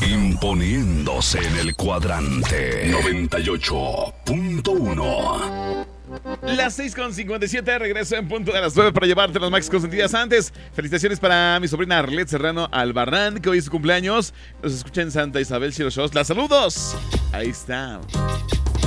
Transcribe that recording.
Imponiéndose en el cuadrante 98.1. Las 6:57, regreso en punto de las 9 para llevarte los Max consentidas antes. Felicitaciones para mi sobrina Arlet Serrano Albarrán, que hoy es su cumpleaños. Nos escucha en Santa Isabel, Cielo Shows. ¡Las saludos! Ahí está.